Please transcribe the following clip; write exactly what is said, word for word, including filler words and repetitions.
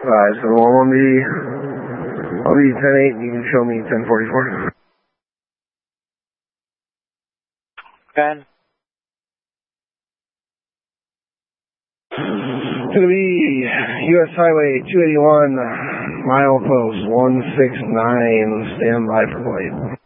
Alright, so I'll be, I'll be ten eight and you can show me ten forty-four. Ben? It's going to be U S Highway two eighty-one, mile post one six nine, stand by for plate.